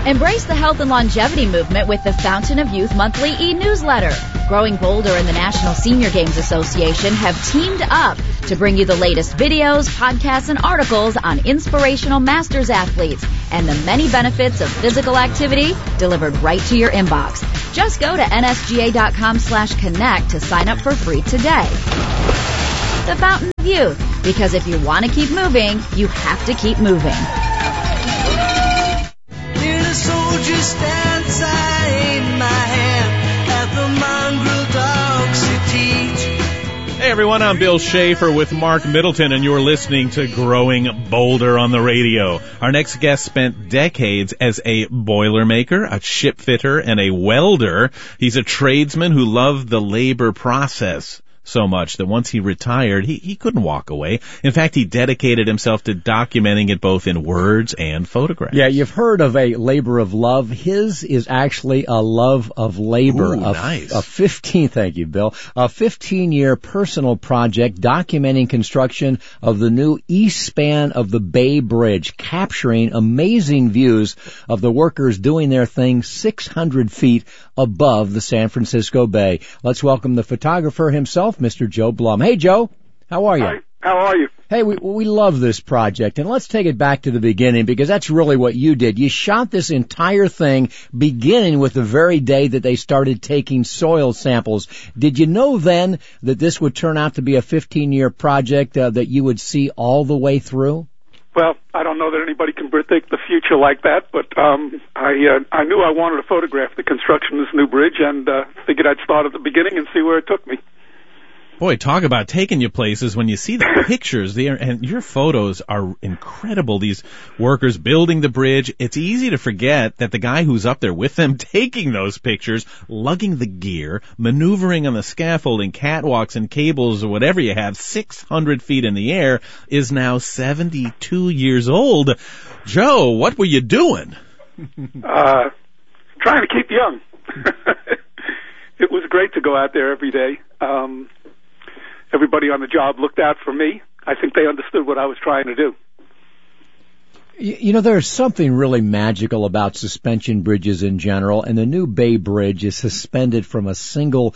Embrace the health and longevity movement with the Fountain of Youth monthly e-newsletter. Growing Boulder and the National Senior Games Association have teamed up to bring you the latest videos, podcasts, and articles on inspirational masters athletes and the many benefits of physical activity delivered right to your inbox. Just go to nsga.com/connect to sign up for free today. The Fountain of Youth, because if you want to keep moving, you have to keep moving. Soldier stands, I aim my hand at the mongrel dogs to teach. Hey everyone, I'm Bill Schaefer with Mark Middleton, and you're listening to Growing Boulder on the radio. Our next guest spent decades as a boilermaker, a ship fitter, and a welder. He's a tradesman who loved the labor process so much that once he retired, he couldn't walk away. In fact, he dedicated himself to documenting it both in words and photographs. Yeah, you've heard of a labor of love. His is actually a love of labor. Ooh, nice. Thank you, Bill. A 15-year personal project documenting construction of the new east span of the Bay Bridge, capturing amazing views of the workers doing their thing 600 feet above the San Francisco Bay. Let's welcome the photographer himself, Mr. Joe Blum. Hey, Joe. How are you? Hi. How are you? Hey, we love this project, and let's take it back to the beginning, because that's really what you did. You shot this entire thing beginning with the very day that they started taking soil samples. Did you know then that this would turn out to be a 15-year project that you would see all the way through? Well, I don't know that anybody can predict the future like that, but I knew I wanted to photograph the construction of this new bridge, and figured I'd start at the beginning and see where it took me. Boy, talk about taking you places when you see the pictures there, and your photos are incredible. These workers building the bridge. It's easy to forget that the guy who's up there with them taking those pictures, lugging the gear, maneuvering on the scaffolding, catwalks and cables or whatever you have, 600 feet in the air, is now 72 years old. Joe, what were you doing? Trying to keep young. It was great to go out there every day. Everybody on the job looked out for me. I think they understood what I was trying to do. You know, there's something really magical about suspension bridges in general, and the new Bay Bridge is suspended from a single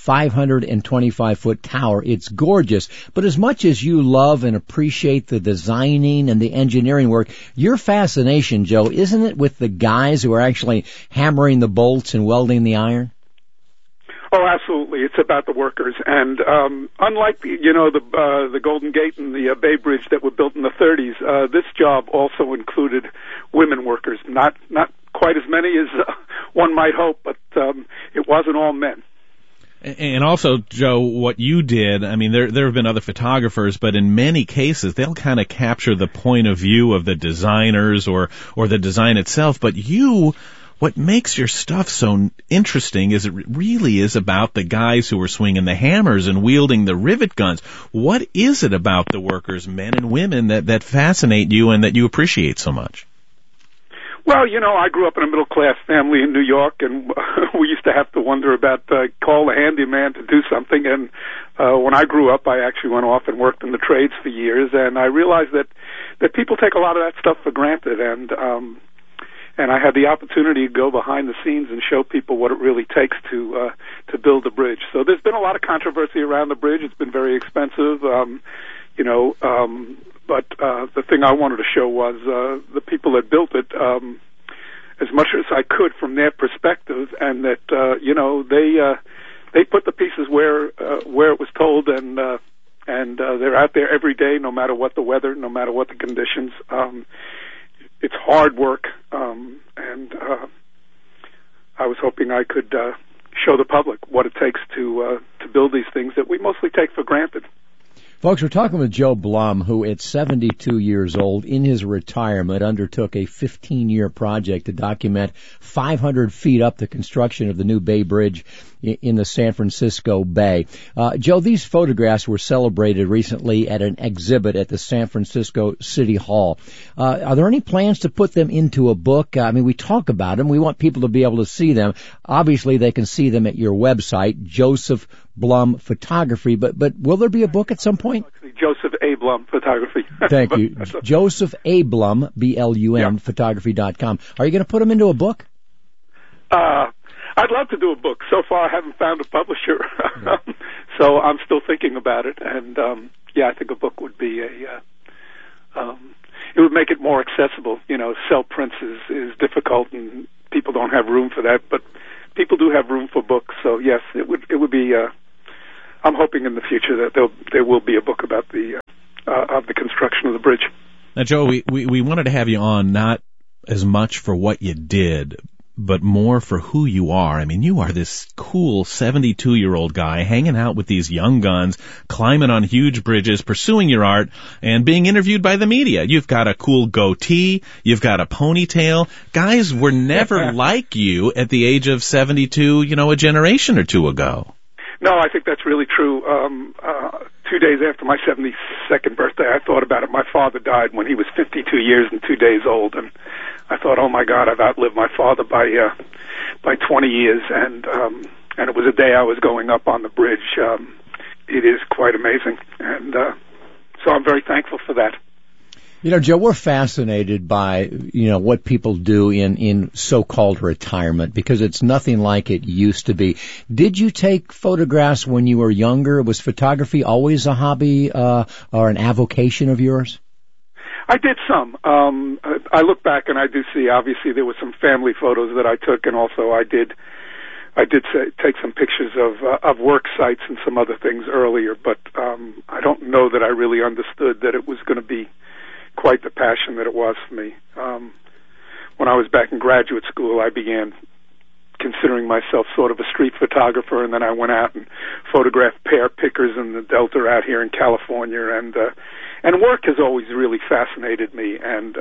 525-foot tower. It's gorgeous. But as much as you love and appreciate the designing and the engineering work, your fascination, Joe, isn't it with the guys who are actually hammering the bolts and welding the iron? Oh, absolutely. It's about the workers. And unlike, the Golden Gate and the Bay Bridge that were built in the 30s, this job also included women workers. Not quite as many as one might hope, but it wasn't all men. And also, Joe, what you did, I mean, there have been other photographers, but in many cases, they'll kind of capture the point of view of the designers or the design itself. But what makes your stuff so interesting is it really is about the guys who are swinging the hammers and wielding the rivet guns. What is it about the workers, men and women, that fascinate you and that you appreciate so much? Well, I grew up in a middle-class family in New York, and we used to have to wonder about call the handyman to do something. And when I grew up, I actually went off and worked in the trades for years, and I realized that people take a lot of that stuff for granted, and I had the opportunity to go behind the scenes and show people what it really takes to build a bridge. So there's been a lot of controversy around the bridge. It's been very expensive, but the thing I wanted to show was the people that built it, as much as I could from their perspective, and that they put the pieces where it was told, and they're out there every day, no matter what the weather, no matter what the conditions. It's hard work, and I was hoping I could show the public what it takes to build these things that we mostly take for granted. Folks, we're talking with Joe Blum, who at 72 years old, in his retirement, undertook a 15-year project to document 500 feet up the construction of the new Bay Bridge. in the San Francisco Bay. Joe, these photographs were celebrated recently at an exhibit at the San Francisco City Hall. Are there any plans to put them into a book? I mean, we talk about them. We want people to be able to see them. Obviously, they can see them at your website, Joseph Blum Photography, but will there be a book at some point? Joseph A. Blum Photography. Thank you. Joseph A. Blum, B-L-U-M, photography.com. Are you going to put them into a book? I'd love to do a book. So far, I haven't found a publisher, so I'm still thinking about it. And I think a book would be it would make it more accessible. You know, sell prints is difficult, and people don't have room for that. But people do have room for books. So yes, it would be. I'm hoping in the future that there will be a book about the construction of the bridge. Now, Joe, we wanted to have you on not as much for what you did, but more for who you are. I mean, you are this cool 72-year-old guy hanging out with these young guns, climbing on huge bridges, pursuing your art, and being interviewed by the media. You've got a cool goatee. You've got a ponytail. Guys were never like you at the age of 72, a generation or two ago. No, I think that's really true. 2 days after my 72nd birthday, I thought about it. My father died when he was 52 years and 2 days old, and I thought, oh my God, I've outlived my father by 20 years, and it was a day I was going up on the bridge. It is quite amazing, and so I'm very thankful for that. Joe, we're fascinated by, what people do in so-called retirement because it's nothing like it used to be. Did you take photographs when you were younger? Was photography always a hobby or an avocation of yours? I did some. I look back and I do see, obviously, there were some family photos that I took, and also I did take some pictures of work sites and some other things earlier, but I don't know that I really understood that it was going to be quite the passion that it was for me. When I was back in graduate school, I began considering myself sort of a street photographer, and then I went out and photographed pear pickers in the Delta out here in California, and work has always really fascinated me, and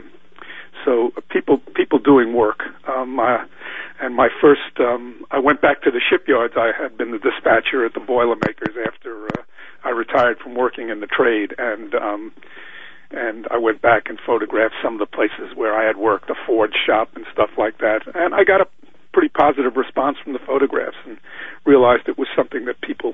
so people doing work. And my first, I went back to the shipyards. I had been the dispatcher at the Boilermakers after I retired from working in the trade, and I went back and photographed some of the places where I had worked, a Ford shop and stuff like that. And I got a pretty positive response from the photographs and realized it was something that people,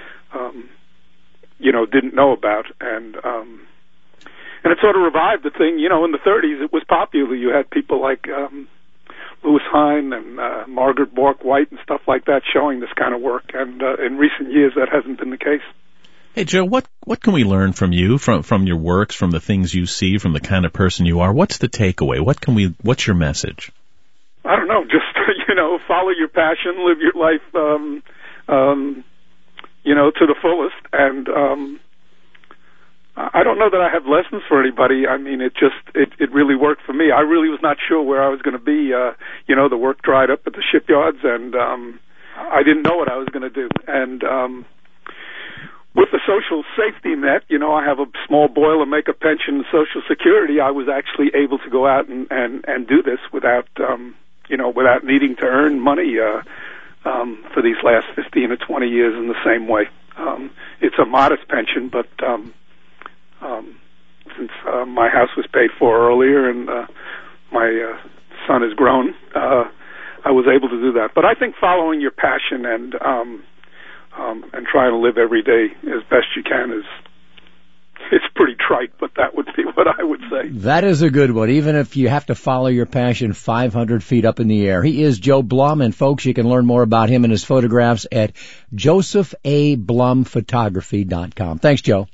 didn't know about. And it sort of revived the thing. In the 30s, it was popular. You had people like Louis Hine and Margaret Bork White and stuff like that showing this kind of work. And in recent years, that hasn't been the case. Hey, Joe, what can we learn from you, from your works, from the things you see, from the kind of person you are? What's the takeaway? What's your message? I don't know. Just, follow your passion, live your life, to the fullest. And I don't know that I have lessons for anybody. I mean, it really worked for me. I really was not sure where I was going to be. The work dried up at the shipyards, and I didn't know what I was going to do. And with the social safety net, I have a small boilermaker pension and Social Security. I was actually able to go out and do this without needing to earn money for these last 15 or 20 years in the same way. It's a modest pension, but since my house was paid for earlier and my son has grown, I was able to do that. But I think following your passion and trying to live every day as best you can it's pretty trite, but that would be what I would say. That is a good one, even if you have to follow your passion 500 feet up in the air. He is Joe Blum, and folks, you can learn more about him and his photographs at josephablumphotography.com. Thanks, Joe.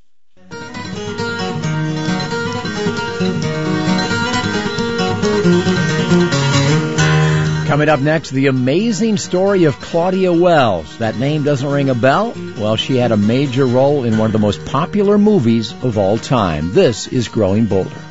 Coming up next, the amazing story of Claudia Wells. That name doesn't ring a bell? Well, she had a major role in one of the most popular movies of all time. This is Growing Bolder.